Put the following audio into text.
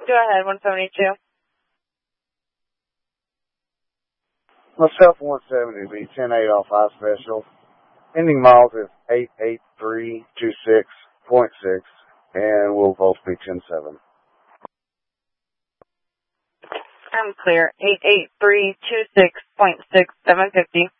Go ahead, 172. Myself 170 be 10-8 off high special. Ending miles is 88326.6, and we'll both be 10-7. I'm clear. 88326.6, 750.